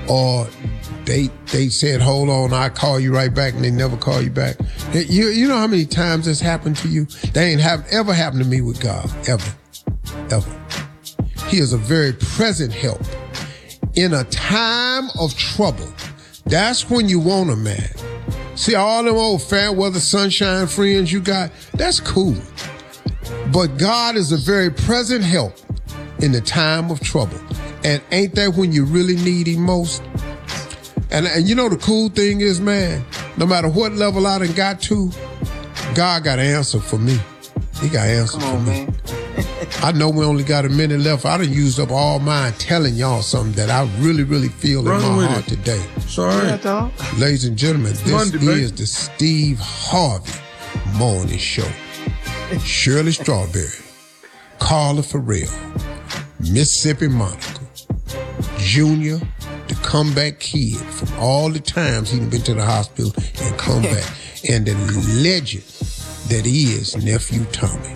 or they said, hold on, I'll call you right back, and they never call you back. You know how many times this happened to you? They ain't ever happened to me with God, ever. He is a very present help in a time of trouble. That's when you want him, man. See, all them old fair weather sunshine friends you got, that's cool. But God is a very present help in the time of trouble. And ain't that when you really need him most? And you know the cool thing is, man, no matter what level I done got to, God got an answer for me. He got an answer for me. I know we only got a minute left. I done used up all mine telling y'all something that I really, really feel in my heart today. Sorry. Ladies and gentlemen, this is the Steve Harvey Morning Show. Shirley Strawberry, Carla Farrell, Mississippi Monica, Junior, the comeback kid from all the times he'd been to the hospital and come back, and the legend that he is Nephew Tommy.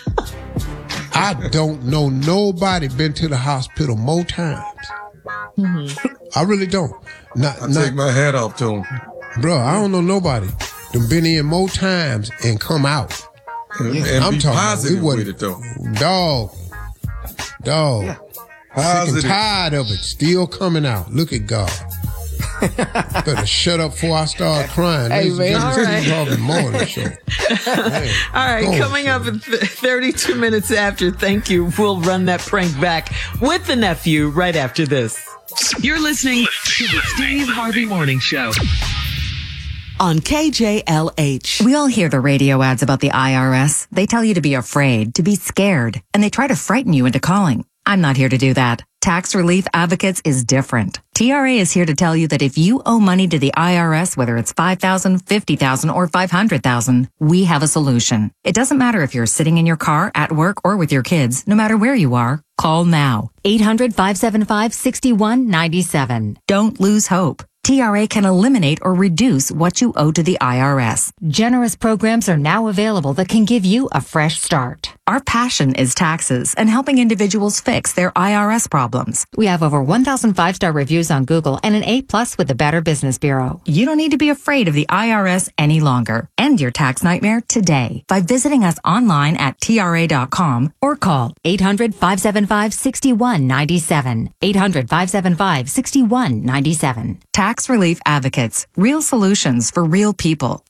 I don't know nobody been to the hospital more times. I really don't. I take my hat off to him. Bro, I don't know nobody done been in more times and come out. And I'm be talking positive with it, though. Dog. Yeah. Sick and tired of it. Still coming out. Look at God. Better shut up before I start crying. Hey, man. All right. Harvey Morning Show. All right, coming up at 32 minutes after, thank you. We'll run that prank back with the nephew right after this. You're listening to the Steve Harvey Morning Show on KJLH. We all hear the radio ads about the IRS. They tell you to be afraid, to be scared, and they try to frighten you into calling. I'm not here to do that. Tax Relief Advocates is different. TRA is here to tell you that if you owe money to the IRS, whether it's $5,000, $50,000, or $500,000, we have a solution. It doesn't matter if you're sitting in your car, at work, or with your kids. No matter where you are, call now. 800-575-6197. Don't lose hope. TRA can eliminate or reduce what you owe to the IRS. Generous programs are now available that can give you a fresh start. Our passion is taxes and helping individuals fix their IRS problems. We have over 1,000 5-star reviews on Google and an A+ with the Better Business Bureau. You don't need to be afraid of the IRS any longer. End your tax nightmare today by visiting us online at TRA.com or call 800-575-6197. 800-575-6197. Tax Relief Advocates. Real solutions for real people.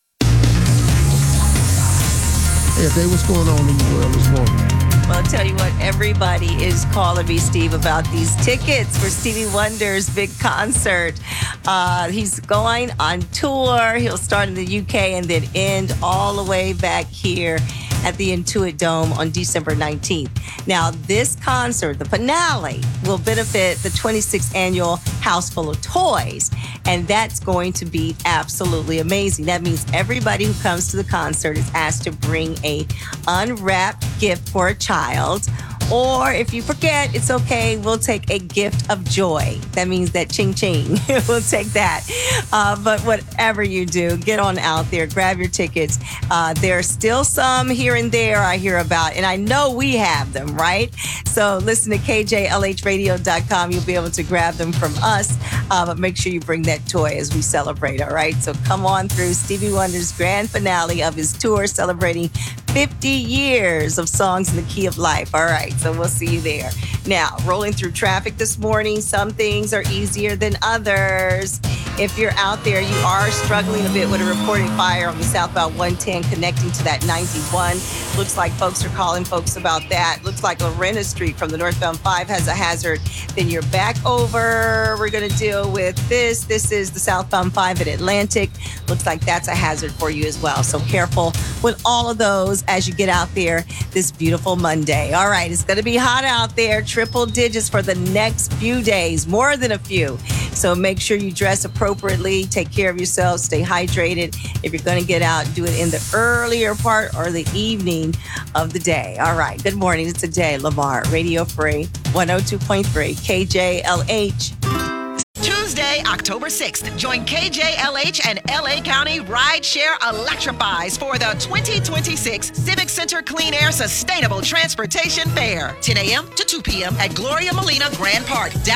Hey, Dave, what's going on in the world this morning? Well, I'll tell you what, everybody is calling me, Steve, about these tickets for Stevie Wonder's big concert. He's going on tour. He'll start in the UK and then end all the way back here at the Intuit Dome on December 19th. Now, this concert, the finale, will benefit the 26th annual House Full of Toys, and that's going to be absolutely amazing. That means everybody who comes to the concert is asked to bring a unwrapped gift for a child, or if you forget, it's okay. We'll take a gift of joy. That means that ching-ching. We'll take that. But whatever you do, get on out there. Grab your tickets. There are still some here and there I hear about, and I know we have them, right? So listen to KJLHradio.com. You'll be able to grab them from us. But make sure you bring that toy as we celebrate, all right? So come on through Stevie Wonder's grand finale of his tour celebrating 50 years of songs in the key of life. All right, so we'll see you there. Now, rolling through traffic this morning, some things are easier than others. If you're out there, you are struggling a bit with a reported fire on the southbound 110 connecting to that 91. Looks like folks are calling folks about that. Looks like Lorena Street from the northbound 5 has a hazard. Then you're back over. We're going to deal with this. This is the southbound 5 at Atlantic. Looks like that's a hazard for you as well. So careful with all of those as you get out there this beautiful Monday. All right, it's going to be hot out there. Triple digits for the next few days, more than a few. So make sure you dress appropriately, take care of yourself, stay hydrated. If you're going to get out, do it in the earlier part or the evening of the day. All right, good morning. It's Today, Lamar, Radio Free, 102.3 KJLH. Tuesday, October 6th, join KJLH and LA County Rideshare Electrifies for the 2026 Civic Center Clean Air Sustainable Transportation Fair, 10 a.m. to 2 p.m. at Gloria Molina Grand Park.